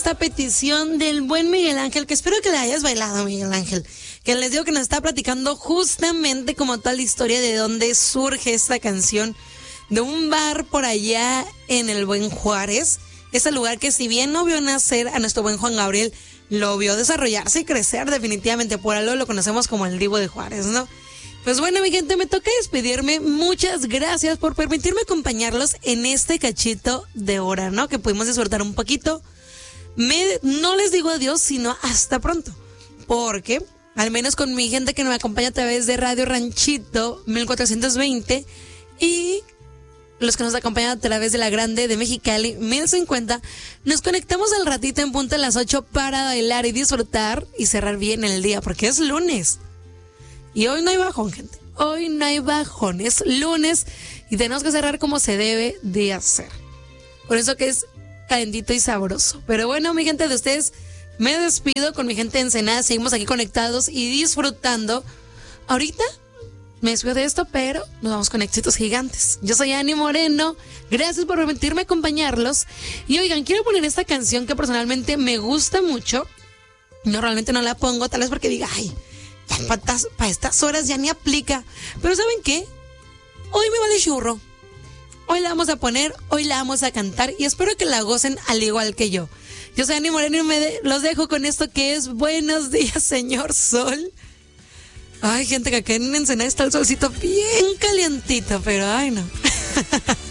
esta petición del buen Miguel Ángel, que espero que le hayas bailado, Miguel Ángel, que les digo que nos está platicando justamente como toda la historia de dónde surge esta canción, de un bar por allá en el Buen Juárez, ese lugar que si bien no vio nacer a nuestro buen Juan Gabriel, lo vio desarrollarse y crecer definitivamente, por algo lo conocemos como el Divo de Juárez, ¿no? Pues bueno, mi gente, me toca despedirme. Muchas gracias por permitirme acompañarlos en este cachito de hora, ¿no? Que pudimos disfrutar un poquito. No les digo adiós, sino hasta pronto. Porque, al menos con mi gente que me acompaña a través de Radio Ranchito 1420 y los que nos acompañan a través de la Grande de Mexicali 1050, nos conectamos al ratito en punto a las 8 para bailar y disfrutar y cerrar bien el día, porque es lunes. Y hoy no hay bajón, gente. Hoy no hay bajón. Es lunes y tenemos que cerrar como se debe de hacer. Por eso que es calentito y sabroso. Pero bueno, mi gente, de ustedes me despido con mi gente de Ensenada. Seguimos aquí conectados y disfrutando. Ahorita me despido de esto, pero nos vamos con éxitos gigantes. Yo soy Ani Moreno. Gracias por permitirme acompañarlos. Y oigan, quiero poner esta canción que personalmente me gusta mucho. Normalmente no la pongo, tal vez porque diga, ay, para estas horas ya ni aplica. Pero ¿saben qué? Hoy me vale churro. Hoy la vamos a poner, hoy la vamos a cantar y espero que la gocen al igual que yo. Yo soy Ani Moreno y los dejo con esto que es Buenos días, señor sol. Ay, gente, que acá en Ensenada está el solcito bien calientito, pero ay no.